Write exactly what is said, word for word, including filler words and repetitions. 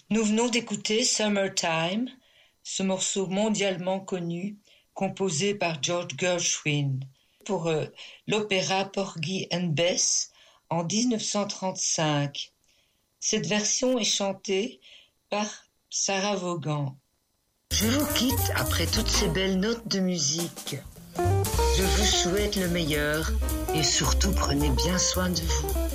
Nous venons d'écouter Summertime, ce morceau mondialement connu, composé par George Gershwin pour euh, l'opéra Porgy and Bess en dix-neuf cent trente-cinq. Cette version est chantée par Sarah Vaughan. Je vous quitte après toutes ces belles notes de musique. Je vous souhaite le meilleur et surtout prenez bien soin de vous.